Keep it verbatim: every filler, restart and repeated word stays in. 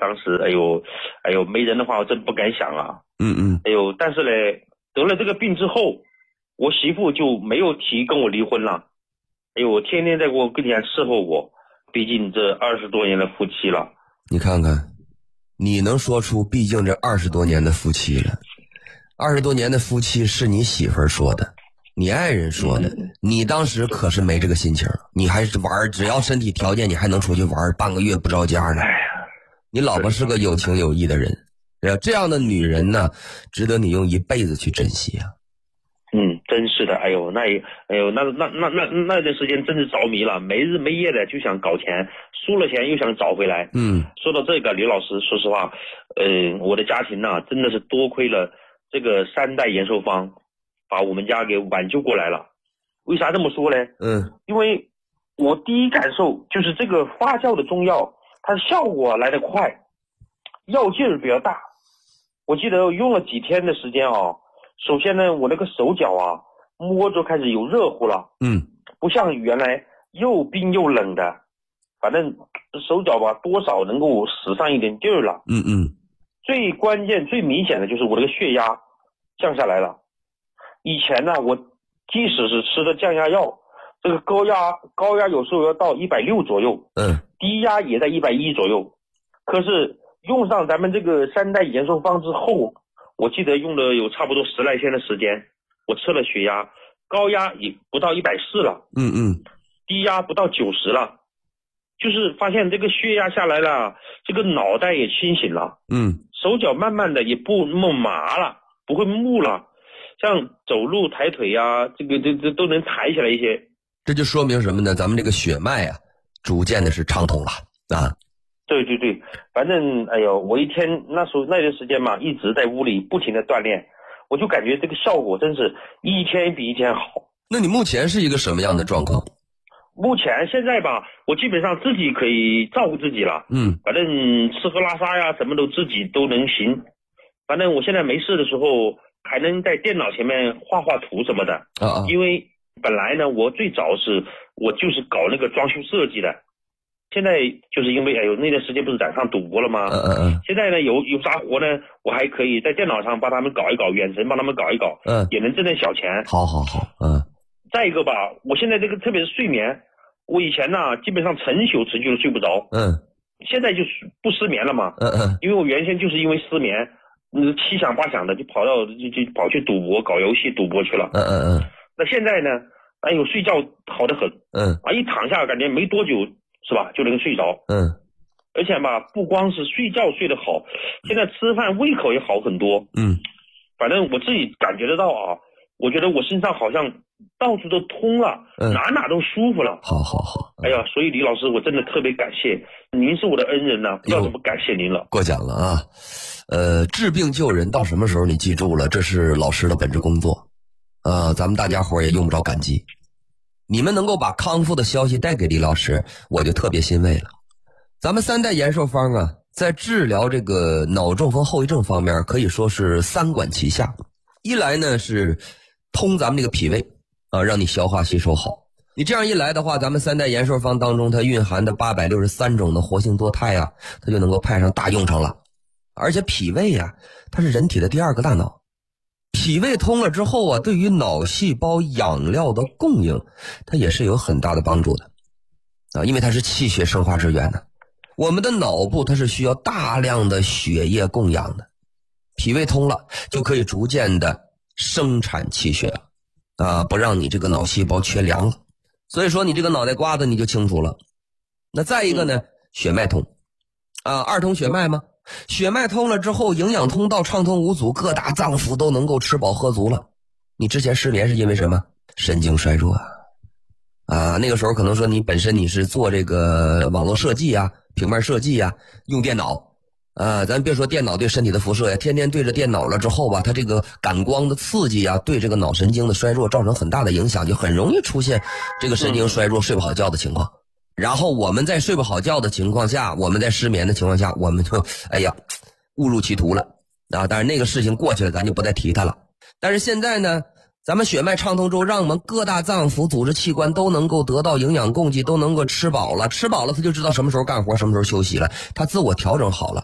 当时哎呦哎呦没人的话我真不敢想啊。 嗯嗯。 哎呦，但是呢，得了这个病之后，我媳妇就没有提跟我离婚了。哎呦，我天天在我跟前伺候我，毕竟这二十多年的夫妻了。 你看看，你能说出毕竟这二十多年的夫妻了。二十多年的夫妻是你媳妇儿说的，你爱人说的，嗯、你当时可是没这个心情，你还是玩，只要身体条件，你还能出去玩，半个月不着家呢。 哎呀， 你老婆是个有情有义的人，这样的女人呢，值得你用一辈子去珍惜啊。 嗯，真是的，哎呦，那也，哎呦，那那那那那段时间真是着迷了，没日没夜的就想搞钱，输了钱又想找回来。 嗯， 说到这个，刘老师，说实话，呃，我的家庭呢、啊，真的是多亏了这个三代延寿方，把我们家给挽救过来了。为啥这么说呢？ 嗯， 因为我第一感受就是这个发酵的中药，它效果来得快，药劲儿比较大。我记得用了几天的时间啊。首先呢，我那个手脚啊，摸着开始有热乎了， 嗯， 不像原来又冰又冷的，反正手脚吧多少能够使上一点劲儿了， 嗯嗯。 最关键最明显的就是我这个血压降下来了。以前呢，我即使是吃的降压药，这个高压高压有时候要到一百六左右， 嗯， 低压也在一百一左右，可是用上咱们这个三代延寿方之后。我记得用了有差不多十来天的时间，我测了血压，高压也不到一百四了， 嗯嗯， 低压不到九十了，就是发现这个血压下来了，这个脑袋也清醒了， 嗯， 手脚慢慢的也不那么麻了，不会木了，像走路抬腿呀、啊，这个这这都能抬起来一些。 这就说明什么呢？咱们这个血脉啊，逐渐的是畅通了啊。 对对对，反正哎呦，我一天那时候那段时间嘛，一直在屋里不停的锻炼，我就感觉这个效果真是一天比一天好。 那你目前是一个什么样的状况？ 目前现在吧，我基本上自己可以照顾自己了， 嗯， 反正吃喝拉撒呀，什么都自己都能行。反正我现在没事的时候，还能在电脑前面画画图什么的啊啊， 因为本来呢，我最早是我就是搞那个装修设计的。现在就是因为哎呦那段时间不是染上赌博了吗？ 嗯嗯嗯。 现在呢有有啥活呢？我还可以在电脑上帮他们搞一搞，远程帮他们搞一搞， 嗯， 也能挣点小钱。 好好好，嗯。 再一个吧，我现在这个特别是睡眠，我以前呢基本上成宿持续都睡不着， 嗯， 现在就是不失眠了嘛， 嗯嗯， 因为我原先就是因为失眠，嗯，七想八想的就跑到就就跑去赌博搞游戏赌博去了， 嗯嗯嗯。 那现在呢，哎呦睡觉好得很， 嗯， 啊一躺下感觉没多久。是吧？就能睡着。 嗯， 而且吧，不光是睡觉睡得好，现在吃饭胃口也好很多。 嗯， 反正我自己感觉得到啊，我觉得我身上好像到处都通了， 嗯， 哪哪都舒服了。 好好好。 哎呀，所以李老师，我真的特别感谢您，是我的恩人呢、啊，不知道怎么感谢您了。 过奖了啊。呃，治病救人到什么时候你记住了，这是老师的本职工作。呃，咱们大家伙也用不着感激。你们能够把康复的消息带给李老师，我就特别欣慰了。咱们三代延寿方啊，在治疗这个脑中风后遗症方面可以说是三管齐下。一来呢是通咱们这个脾胃啊，让你消化吸收好。你这样一来的话，咱们三代延寿方当中它蕴含的八百六十三种的活性多肽啊，它就能够派上大用场了。而且脾胃啊，它是人体的第二个大脑。脾胃通了之后啊，对于脑细胞养料的供应，它也是有很大的帮助的啊，因为它是气血生化之源呢。我们的脑部它是需要大量的血液供养的，脾胃通了就可以逐渐的生产气血了啊，不让你这个脑细胞缺粮了。所以说你这个脑袋瓜子你就清楚了。那再一个呢，血脉通啊，二通血脉吗？血脉通了之后，营养通道畅通无阻，各大脏腑都能够吃饱喝足了。你之前失眠是因为什么？神经衰弱啊！啊，那个时候可能说你本身你是做这个网络设计啊、平面设计啊，用电脑啊，咱别说电脑对身体的辐射呀，天天对着电脑了之后吧，它这个感光的刺激啊，对这个脑神经的衰弱造成很大的影响，就很容易出现这个神经衰弱、睡不好觉的情况。然后我们在睡不好觉的情况下，我们在失眠的情况下，我们就哎呀误入歧途了啊！但是那个事情过去了，咱就不再提它了。但是现在呢，咱们血脉畅通之后，让我们各大脏腑、组织器官都能够得到营养供给，都能够吃饱了，吃饱了他就知道什么时候干活，什么时候休息了，他自我调整好了，